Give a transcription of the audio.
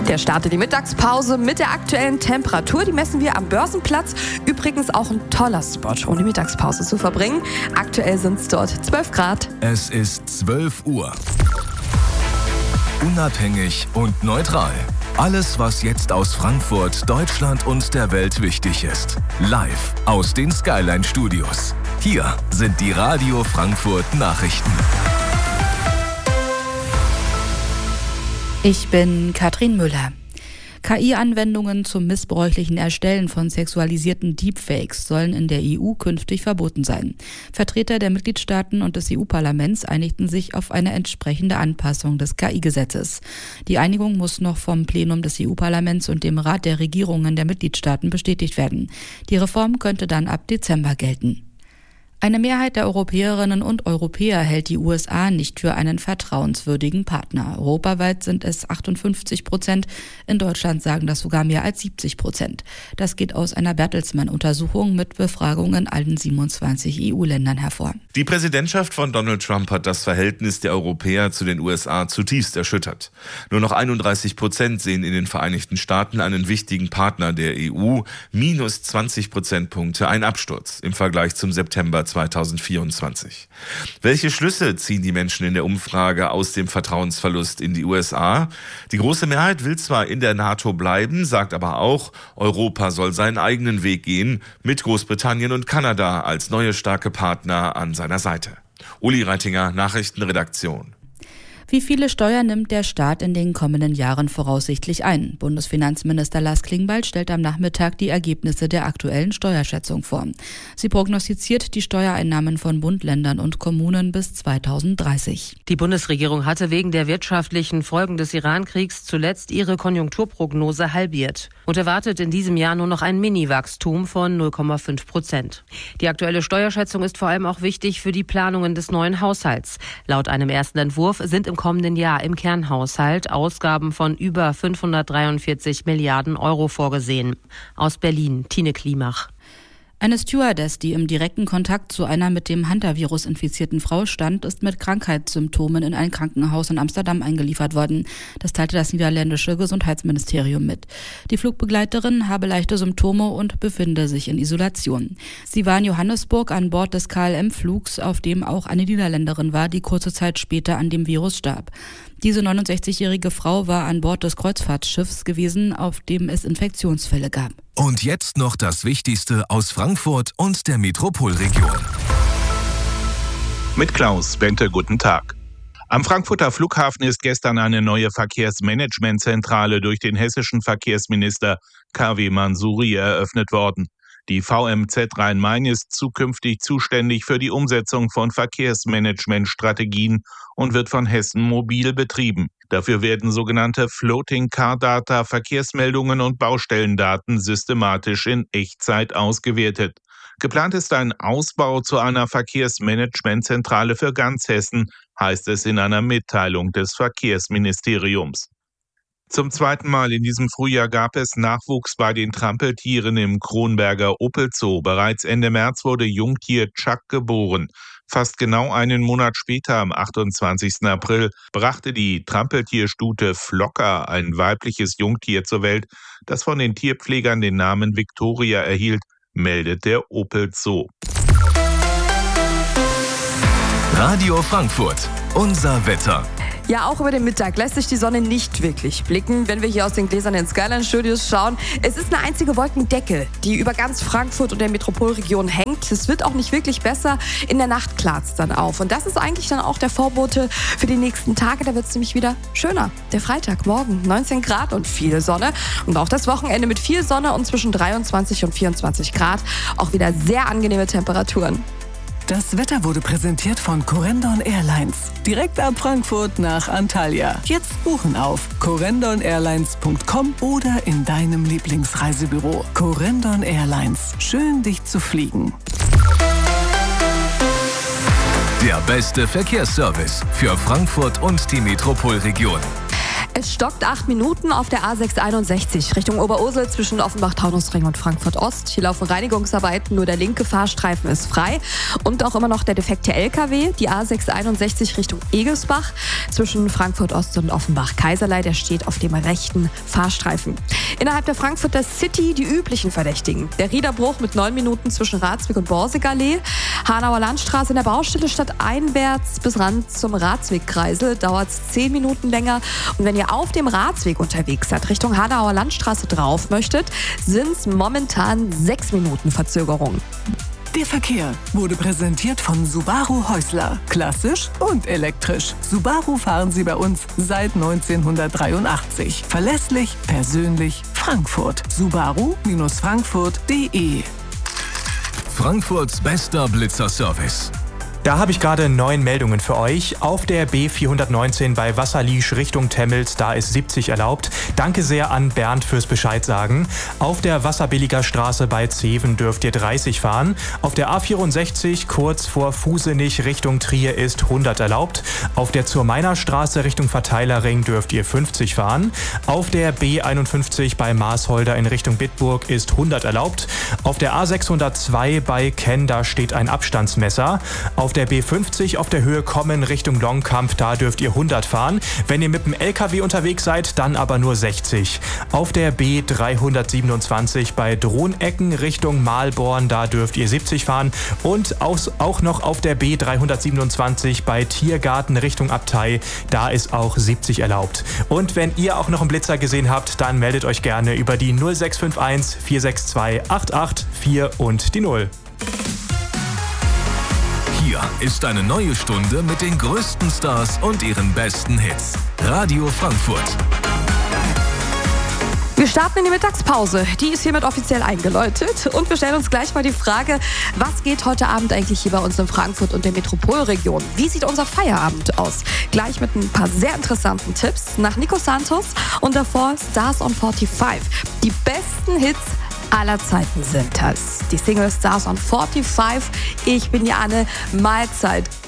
Der startet die Mittagspause mit der aktuellen Temperatur. Die messen wir am Börsenplatz. Übrigens auch ein toller Spot, um die Mittagspause zu verbringen. Aktuell sind es dort 12 Grad. Es ist 12 Uhr. Unabhängig und neutral. Alles, was jetzt aus Frankfurt, Deutschland und der Welt wichtig ist. Live aus den Skyline Studios. Hier sind die Radio Frankfurt Nachrichten. Ich bin Katrin Müller. KI-Anwendungen zum missbräuchlichen Erstellen von sexualisierten Deepfakes sollen in der EU künftig verboten sein. Vertreter der Mitgliedstaaten und des EU-Parlaments einigten sich auf eine entsprechende Anpassung des KI-Gesetzes. Die Einigung muss noch vom Plenum des EU-Parlaments und dem Rat der Regierungen der Mitgliedstaaten bestätigt werden. Die Reform könnte dann ab Dezember gelten. Eine Mehrheit der Europäerinnen und Europäer hält die USA nicht für einen vertrauenswürdigen Partner. Europaweit sind es 58%, in Deutschland sagen das sogar mehr als 70%. Das geht aus einer Bertelsmann-Untersuchung mit Befragungen in allen 27 EU-Ländern hervor. Die Präsidentschaft von Donald Trump hat das Verhältnis der Europäer zu den USA zutiefst erschüttert. Nur noch 31% sehen in den Vereinigten Staaten einen wichtigen Partner der EU, minus 20 Prozentpunkte, ein Absturz im Vergleich zum September 2024. Welche Schlüsse ziehen die Menschen in der Umfrage aus dem Vertrauensverlust in die USA? Die große Mehrheit will zwar in der NATO bleiben, sagt aber auch, Europa soll seinen eigenen Weg gehen, mit Großbritannien und Kanada als neue starke Partner an seiner Seite. Uli Reitinger, Nachrichtenredaktion. Wie viele Steuern nimmt der Staat in den kommenden Jahren voraussichtlich ein? Bundesfinanzminister Lars Klingbeil stellt am Nachmittag die Ergebnisse der aktuellen Steuerschätzung vor. Sie prognostiziert die Steuereinnahmen von Bund, Ländern und Kommunen bis 2030. Die Bundesregierung hatte wegen der wirtschaftlichen Folgen des Iran-Kriegs zuletzt ihre Konjunkturprognose halbiert und erwartet in diesem Jahr nur noch ein Mini-Wachstum von 0,5%. Die aktuelle Steuerschätzung ist vor allem auch wichtig für die Planungen des neuen Haushalts. Laut einem ersten Entwurf sind im kommenden Jahr im Kernhaushalt Ausgaben von über 543 Milliarden Euro vorgesehen. Aus Berlin, Tine Klimach. Eine Stewardess, die im direkten Kontakt zu einer mit dem Hantavirus infizierten Frau stand, ist mit Krankheitssymptomen in ein Krankenhaus in Amsterdam eingeliefert worden. Das teilte das niederländische Gesundheitsministerium mit. Die Flugbegleiterin habe leichte Symptome und befinde sich in Isolation. Sie war in Johannesburg an Bord des KLM-Flugs, auf dem auch eine Niederländerin war, die kurze Zeit später an dem Virus starb. Diese 69-jährige Frau war an Bord des Kreuzfahrtschiffs gewesen, auf dem es Infektionsfälle gab. Und jetzt noch das Wichtigste aus Frankfurt und der Metropolregion. Mit Klaus Bente, guten Tag. Am Frankfurter Flughafen ist gestern eine neue Verkehrsmanagementzentrale durch den hessischen Verkehrsminister K.W. Mansouri eröffnet worden. Die VMZ Rhein-Main ist zukünftig zuständig für die Umsetzung von Verkehrsmanagementstrategien und wird von Hessen Mobil betrieben. Dafür werden sogenannte Floating Car Data, Verkehrsmeldungen und Baustellendaten systematisch in Echtzeit ausgewertet. Geplant ist ein Ausbau zu einer Verkehrsmanagementzentrale für ganz Hessen, heißt es in einer Mitteilung des Verkehrsministeriums. Zum zweiten Mal in diesem Frühjahr gab es Nachwuchs bei den Trampeltieren im Kronberger Opel-Zoo. Bereits Ende März wurde Jungtier Chuck geboren. Fast genau einen Monat später, am 28. April, brachte die Trampeltierstute Flocker ein weibliches Jungtier zur Welt, das von den Tierpflegern den Namen Victoria erhielt, meldet der Opel-Zoo. Radio Frankfurt, unser Wetter. Ja, auch über den Mittag lässt sich die Sonne nicht wirklich blicken, wenn wir hier aus den gläsernen Skyline-Studios schauen. Es ist eine einzige Wolkendecke, die über ganz Frankfurt und der Metropolregion hängt. Es wird auch nicht wirklich besser. In der Nacht klart's dann auf. Und das ist eigentlich dann auch der Vorbote für die nächsten Tage. Da wird's nämlich wieder schöner. Der Freitag, morgen 19 Grad und viel Sonne. Und auch das Wochenende mit viel Sonne und zwischen 23 und 24 Grad. Auch wieder sehr angenehme Temperaturen. Das Wetter wurde präsentiert von Corendon Airlines. Direkt ab Frankfurt nach Antalya. Jetzt buchen auf corendon-airlines.com oder in deinem Lieblingsreisebüro. Corendon Airlines. Schön, dich zu fliegen. Der beste Verkehrsservice für Frankfurt und die Metropolregion. Es stockt 8 Minuten auf der A661 Richtung Oberursel zwischen Offenbach-Taunusring und Frankfurt-Ost. Hier laufen Reinigungsarbeiten, nur der linke Fahrstreifen ist frei. Und auch immer noch der defekte LKW, die A661 Richtung Egelsbach zwischen Frankfurt-Ost und Offenbach-Kaiserlei. Der steht auf dem rechten Fahrstreifen. Innerhalb der Frankfurter City die üblichen Verdächtigen. Der Riederbruch mit 9 Minuten zwischen Ratsweg und Borsigallee. Hanauer Landstraße in der Baustelle statt einwärts bis ran zum Ratswegkreisel dauert es 10 Minuten länger. Und wenn ihr auf dem Ratsweg unterwegs seid, Richtung Hanauer Landstraße drauf möchtet, sind es momentan 6 Minuten Verzögerung. Der Verkehr wurde präsentiert von Subaru Häusler. Klassisch und elektrisch. Subaru fahren Sie bei uns seit 1983. Verlässlich, persönlich, Frankfurt. Subaru-Frankfurt.de. Frankfurts bester Blitzerservice. Da habe ich gerade 9 Meldungen für euch. Auf der B419 bei Wasserliesch Richtung Temmels, da ist 70 erlaubt. Danke sehr an Bernd fürs Bescheid sagen. Auf der Wasserbilliger Straße bei Zeven dürft ihr 30 fahren. Auf der A64 kurz vor Fusenich Richtung Trier ist 100 erlaubt. Auf der Zur-Mainer Straße Richtung Verteilerring dürft ihr 50 fahren. Auf der B51 bei Maasholder in Richtung Bitburg ist 100 erlaubt. Auf der A602 bei Kenn, da steht ein Abstandsmesser. Auf der B50 auf der Höhe Kommen Richtung Longkamp, da dürft ihr 100 fahren. Wenn ihr mit dem LKW unterwegs seid, dann aber nur 60. Auf der B327 bei Drohnecken Richtung Mahlborn, da dürft ihr 70 fahren. Und auch noch auf der B327 bei Tiergarten Richtung Abtei, da ist auch 70 erlaubt. Und wenn ihr auch noch einen Blitzer gesehen habt, dann meldet euch gerne über die 0651 462 884 und die 0. Hier ist eine neue Stunde mit den größten Stars und ihren besten Hits. Radio Frankfurt. Wir starten in die Mittagspause. Die ist hiermit offiziell eingeläutet. Und wir stellen uns gleich mal die Frage, was geht heute Abend eigentlich hier bei uns in Frankfurt und der Metropolregion? Wie sieht unser Feierabend aus? Gleich mit ein paar sehr interessanten Tipps nach Nico Santos und davor Stars on 45. Die besten Hits aller Zeiten sind das. Die Single Stars on 45. Ich bin die Anne. Mahlzeit.